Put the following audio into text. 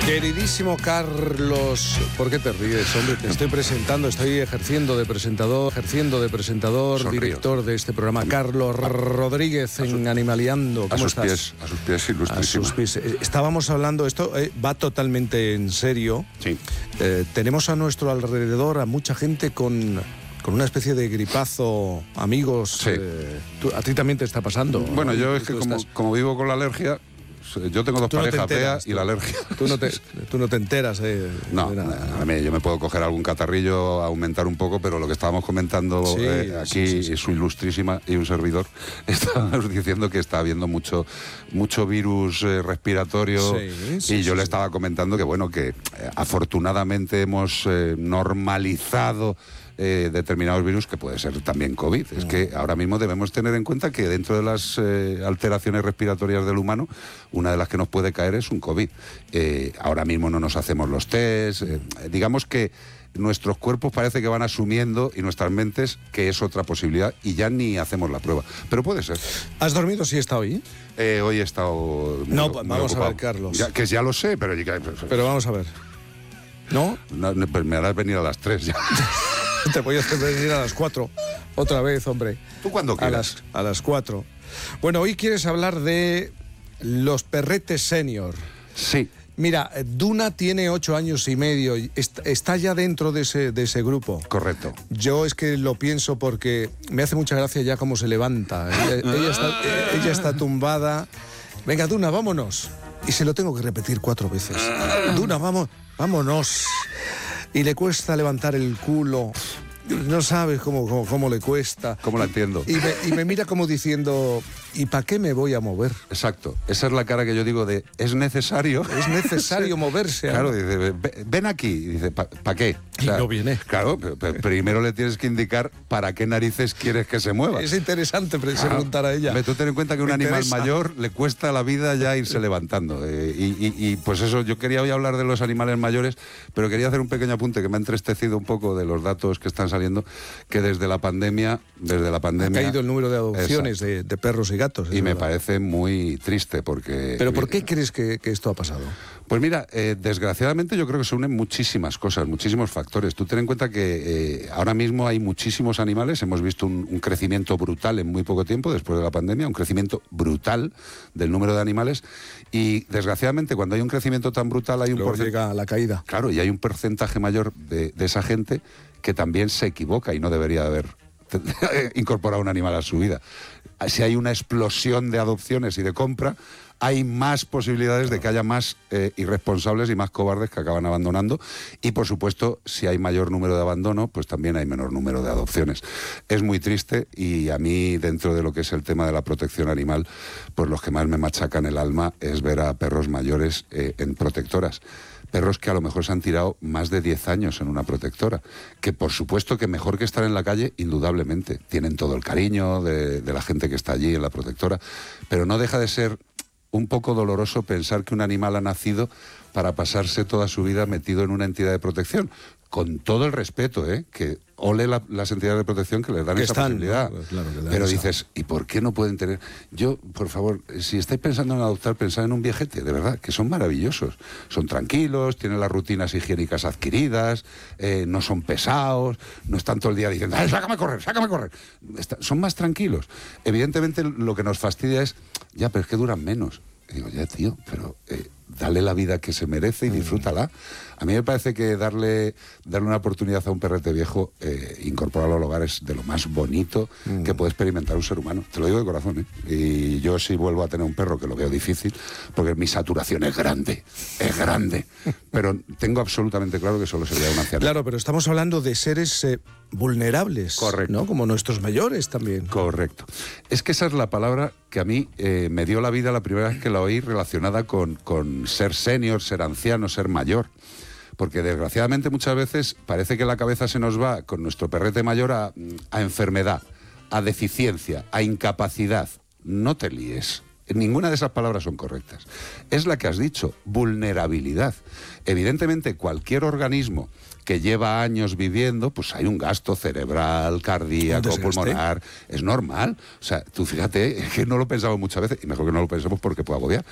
Queridísimo Carlos, ¿por qué te ríes, hombre? Te estoy presentando, estoy ejerciendo de presentador, Sonrío. director de este programa, Carlos Rodríguez en Animaleando. ¿Cómo estás? A sus pies, ilustrísimo. A sus pies. Estábamos hablando, esto va totalmente en serio. Sí. Tenemos a nuestro alrededor a mucha gente con una especie de gripazo, amigos. Sí. A ti también te está pasando. Bueno, ¿no? yo es que como vivo con la alergia, yo tengo dos parejas feas y la alergia. Tú no te enteras de No, nada. a mí yo me puedo coger algún catarrillo, aumentar un poco, pero lo que estábamos comentando aquí, sí. su ilustrísima y un servidor, estábamos diciendo que está habiendo mucho virus respiratorio, y yo le estaba comentando que, bueno, que afortunadamente hemos normalizado determinados virus, que puede ser también COVID. Es que ahora mismo debemos tener en cuenta que dentro de las alteraciones respiratorias del humano, una de las que nos puede caer es un COVID. Ahora mismo no nos hacemos los test, digamos que nuestros cuerpos parece que van asumiendo, y nuestras mentes, que es otra posibilidad, y ya ni hacemos la prueba. Pero puede ser. ¿Has dormido siesta hoy? Hoy he estado No, muy vamos ocupado. a ver, Carlos. Ya lo sé, pero Vamos a ver. ¿No? pues me harás venir a las 3 ya. Te voy a hacer venir a las 4. Otra vez, hombre. ¿Tú cuándo quieras? A las 4. Bueno, hoy quieres hablar de los perretes senior. Sí. Mira, Duna tiene 8 años y medio. Está ya dentro de ese grupo. Correcto. Yo es que lo pienso porque me hace mucha gracia ya cómo se levanta. Ella está tumbada. Venga, Duna, vámonos. Y se lo tengo que repetir 4 veces. Duna, vámonos. Y le cuesta levantar el culo. No sabes cómo le cuesta. ¿Cómo la entiendo? Y me mira como diciendo, ¿y para qué me voy a mover? Exacto. Esa es la cara que yo digo de, ¿es necesario? Es necesario moverse. Claro, dice, ven aquí. Y dice, ¿para qué? O sea, y no viene. Claro, pero primero le tienes que indicar para qué narices quieres que se mueva. Es interesante preguntar a ella. Tú ten en cuenta que a un animal mayor le cuesta la vida ya irse levantando. Y pues eso, yo quería hoy hablar de los animales mayores, pero quería hacer un pequeño apunte que me ha entristecido un poco de los datos que están saliendo, que desde la pandemia ha caído el número de adopciones de perros y gatos. Y me parece muy triste porque... ¿Pero por qué crees que esto ha pasado? Pues mira, desgraciadamente yo creo que se unen muchísimas cosas, muchísimos factores. Tú ten en cuenta que ahora mismo hay muchísimos animales, hemos visto un crecimiento brutal en muy poco tiempo después de la pandemia, un crecimiento brutal del número de animales, y desgraciadamente cuando hay un crecimiento tan brutal hay un porcentaje... llega la caída. Claro, y hay un porcentaje mayor de esa gente que también se equivoca y no debería de haber incorporado un animal a su vida. Si hay una explosión de adopciones y de compra, hay más posibilidades de que haya más irresponsables y más cobardes que acaban abandonando, y por supuesto, si hay mayor número de abandono, pues también hay menor número de adopciones. Es muy triste, y a mí, dentro de lo que es el tema de la protección animal, pues los que más me machacan el alma es ver a perros mayores en protectoras. Perros que a lo mejor se han tirado más de 10 años en una protectora, que por supuesto que mejor que estar en la calle, indudablemente. Tienen todo el cariño de la gente que está allí en la protectora, pero no deja de ser un poco doloroso pensar que un animal ha nacido para pasarse toda su vida metido en una entidad de protección, con todo el respeto, que ole las entidades de protección que les dan esa posibilidad. ¿no? Claro, pero dices, ¿y por qué no pueden tener? Yo, por favor, si estáis pensando en adoptar, pensad en un viejete, de verdad, que son maravillosos. Son tranquilos, tienen las rutinas higiénicas adquiridas, no son pesados, no están todo el día diciendo, ¡ay, sácame a correr, sácame a correr! Son más tranquilos. Evidentemente, lo que nos fastidia es, ya, pero es que duran menos. Y digo, ya, tío, pero dale la vida que se merece y disfrútala. A mí me parece que darle una oportunidad a un perrete viejo, incorporarlo al hogar, es de lo más bonito que puede experimentar un ser humano. Te lo digo de corazón, Y yo, si vuelvo a tener un perro, que lo veo difícil, porque mi saturación es grande, pero tengo absolutamente claro que solo sería un anciano. Claro, pero estamos hablando de seres vulnerables. Correcto. ¿No? Como nuestros mayores también. Correcto. Es que esa es la palabra que a mí me dio la vida la primera vez que la oí relacionada con ser senior, ser anciano, ser mayor. Porque desgraciadamente muchas veces parece que la cabeza se nos va con nuestro perrete mayor a enfermedad, a deficiencia, a incapacidad. No te líes. Ninguna de esas palabras son correctas. Es la que has dicho, vulnerabilidad. Evidentemente, cualquier organismo que lleva años viviendo, pues hay un gasto cerebral, cardíaco, pulmonar. Es normal. O sea, tú fíjate, es que no lo pensamos muchas veces, y mejor que no lo pensemos porque puede agobiar.